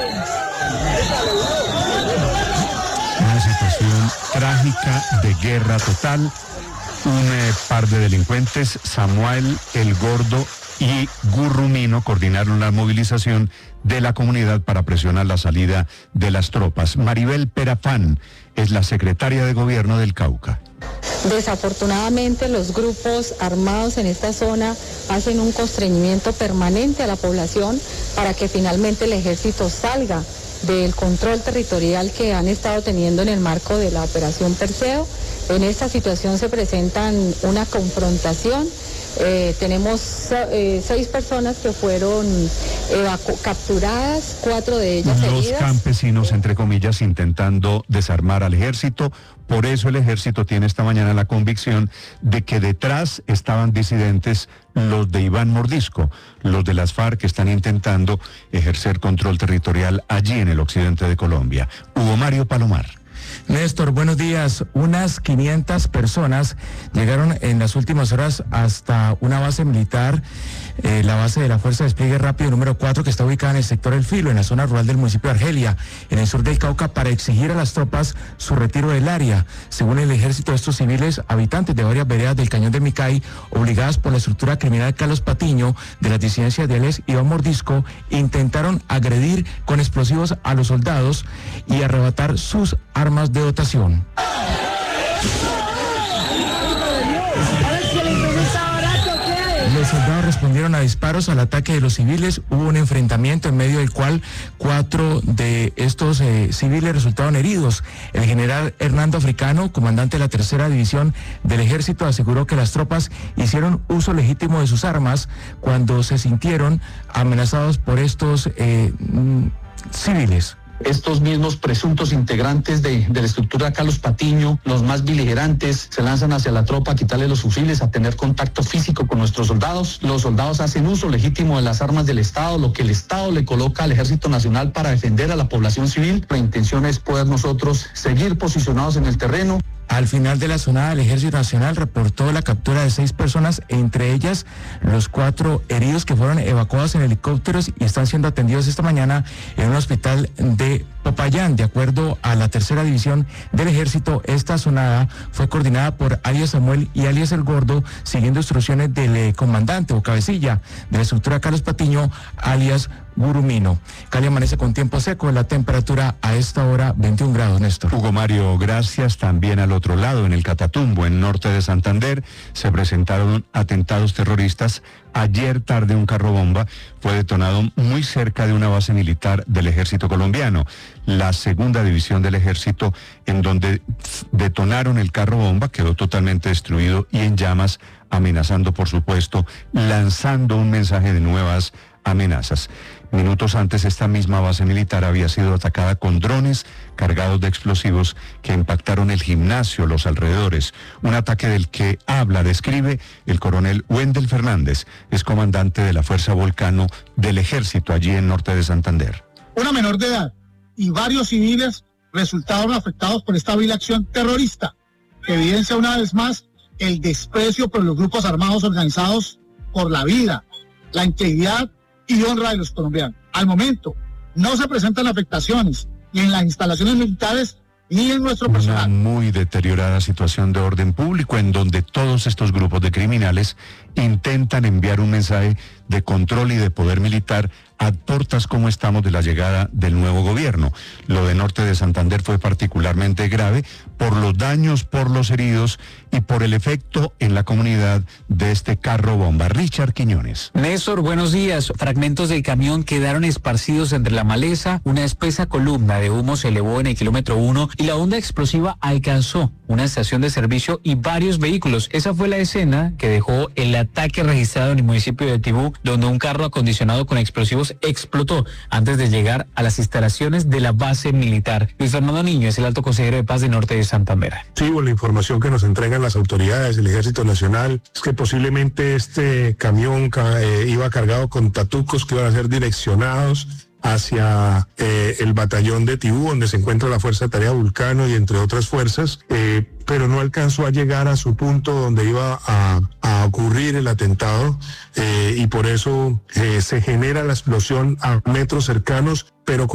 Una situación trágica de guerra total. Un par de delincuentes, Samuel el Gordo y Gurrumino, coordinaron la movilización de la comunidad para presionar la salida de las tropas. Maribel Perafán es la secretaria de Gobierno del Cauca. Desafortunadamente, los grupos armados en esta zona hacen un constreñimiento permanente a la población para que finalmente el ejército salga del control territorial que han estado teniendo en el marco de la Operación Perseo. En esta situación se presentan una confrontación. Tenemos 6 personas que fueron capturadas, 4 de ellas heridas. Los campesinos, entre comillas, intentando desarmar al ejército. Por eso el ejército tiene esta mañana la convicción de que detrás estaban disidentes, los de Iván Mordisco, los de las FARC, que están intentando ejercer control territorial allí en el occidente de Colombia. Hugo Mario Palomar. Néstor, buenos días. Unas 500 personas llegaron en las últimas horas hasta una base militar, la base de la Fuerza de Despliegue Rápido número 4, que está ubicada en el sector El Filo, en la zona rural del municipio de Argelia, en el sur del Cauca, para exigir a las tropas su retiro del área. Según el ejército, estos civiles, habitantes de varias veredas del Cañón de Micay, obligadas por la estructura criminal Carlos Patiño, de las disidencias de alias Iván Mordisco, intentaron agredir con explosivos a los soldados y arrebatar sus armas de dotación. Los soldados respondieron a disparos al ataque de los civiles. Hubo un enfrentamiento en medio del cual 4 de estos civiles resultaron heridos. El general Hernando Africano, comandante de la 3ª División del Ejército, aseguró que las tropas hicieron uso legítimo de sus armas cuando se sintieron amenazados por estos civiles. Estos mismos presuntos integrantes de la estructura Carlos Patiño, los más beligerantes, se lanzan hacia la tropa a quitarle los fusiles, a tener contacto físico con nuestros soldados. Los soldados hacen uso legítimo de las armas del Estado, lo que el Estado le coloca al Ejército Nacional para defender a la población civil. La intención es poder nosotros seguir posicionados en el terreno. Al final de la sonada, el Ejército Nacional reportó la captura de 6 personas, entre ellas los 4 heridos que fueron evacuados en helicópteros y están siendo atendidos esta mañana en un hospital de Popayán. De acuerdo a la 3ª División del Ejército, esta sonada fue coordinada por alias Samuel y alias El Gordo, siguiendo instrucciones del comandante o cabecilla de la estructura Carlos Patiño, alias Gurrumino. Cali amanece con tiempo seco, la temperatura a esta hora 21 grados, Néstor. Hugo Mario, gracias. También al otro lado, en el Catatumbo, en norte de Santander, se presentaron atentados terroristas. Ayer tarde un carro bomba fue detonado muy cerca de una base militar del ejército colombiano, la 2ª División del Ejército, en donde detonaron el carro bomba, quedó totalmente destruido y en llamas, amenazando, por supuesto, lanzando un mensaje de nuevas amenazas. Minutos antes, esta misma base militar había sido atacada con drones cargados de explosivos que impactaron el gimnasio, los alrededores. Un ataque del que describe el coronel Wendel Fernández, es comandante de la Fuerza Volcano del Ejército allí en norte de Santander. Una menor de edad y varios civiles resultaron afectados por esta vil acción terrorista, que evidencia una vez más el desprecio por los grupos armados organizados por la vida, la integridad y honra de los colombianos. Al momento, no se presentan afectaciones ni en las instalaciones militares ni en nuestro personal. Una muy deteriorada situación de orden público en donde todos estos grupos de criminales intentan enviar un mensaje de control y de poder militar a portas como estamos de la llegada del nuevo gobierno. Lo de norte de Santander fue particularmente grave por los daños, por los heridos y por el efecto en la comunidad de este carro bomba. Richard Quiñones. Néstor, buenos días. Fragmentos del camión quedaron esparcidos entre la maleza, una espesa columna de humo se elevó en el kilómetro 1 y la onda explosiva alcanzó una estación de servicio y varios vehículos. Esa fue la escena que dejó el ataque registrado en el municipio de Tibú, donde un carro acondicionado con explosivos explotó antes de llegar a las instalaciones de la base militar. Luis Fernando Niño es el alto consejero de paz de norte de Santander. Sí, la información que nos entregan las autoridades, el Ejército Nacional, es que posiblemente este camión iba cargado con tatucos que iban a ser direccionados hacia el batallón de Tibú, donde se encuentra la Fuerza de Tarea Vulcano y entre otras fuerzas, pero no alcanzó a llegar a su punto donde iba a ocurrir el atentado y por eso se genera la explosión a metros cercanos, pero